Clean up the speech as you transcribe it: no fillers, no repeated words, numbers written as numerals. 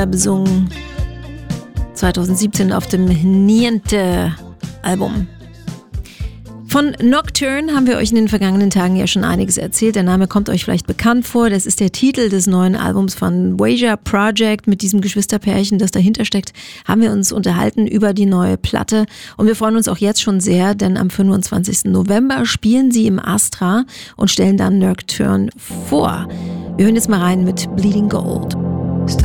besungen 2017 auf dem Niente-Album. Von Nocturne haben wir euch in den vergangenen Tagen ja schon einiges erzählt. Der Name kommt euch vielleicht bekannt vor. Das ist der Titel des neuen Albums von Wager Project. Mit diesem Geschwisterpärchen, das dahinter steckt, haben wir uns unterhalten über die neue Platte. Und wir freuen uns auch jetzt schon sehr, denn am 25. November spielen sie im Astra und stellen dann Nocturne vor. Wir hören jetzt mal rein mit Bleeding Gold.